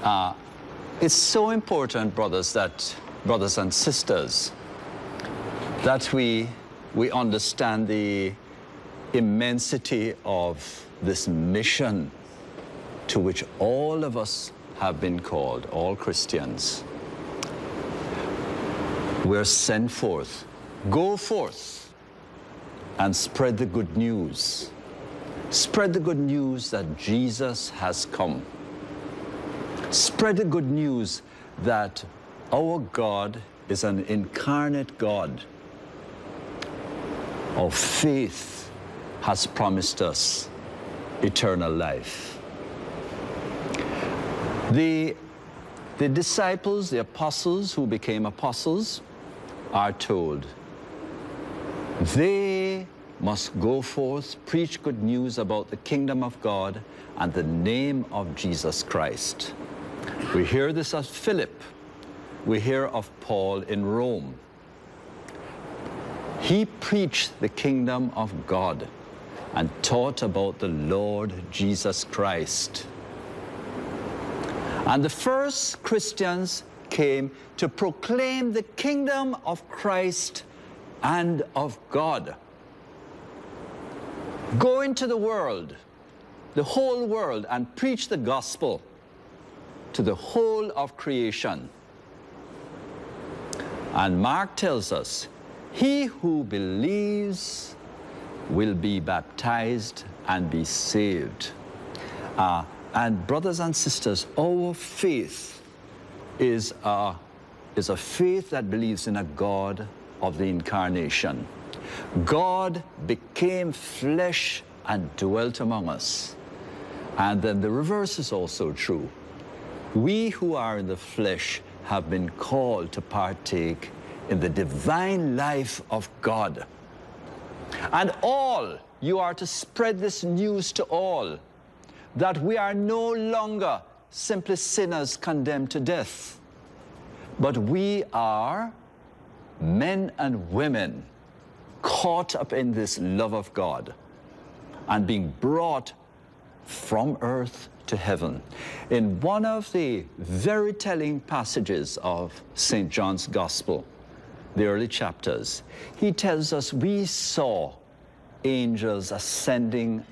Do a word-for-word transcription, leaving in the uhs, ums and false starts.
Uh, it's so important, brothers, that brothers and sisters, that we we understand the immensity of this mission to which all of us have been called, all Christians. We're sent forth. Go forth and spread the good news. Spread the good news that Jesus has come. Spread the good news that our God is an incarnate God. Our faith has promised us eternal life. The, the disciples, the apostles who became apostles, are told they must go forth, preach good news about the kingdom of God and the name of Jesus Christ. We hear this of Philip. We hear of Paul in Rome. He preached the kingdom of God and taught about the Lord Jesus Christ. And the first Christians came to proclaim the kingdom of Christ and of God. Go into the world, the whole world, and preach the gospel to the whole of creation. And Mark tells us, he who believes will be baptized and be saved. Uh, and brothers and sisters, our faith is a, is a faith that believes in a God of the incarnation. God became flesh and dwelt among us. And then the reverse is also true. We who are in the flesh have been called to partake in the divine life of God. And all, you are to spread this news to all, that we are no longer simply sinners condemned to death, but we are men and women caught up in this love of God and being brought from earth to heaven. In one of the very telling passages of Saint John's Gospel, the early chapters, he tells us we saw angels ascending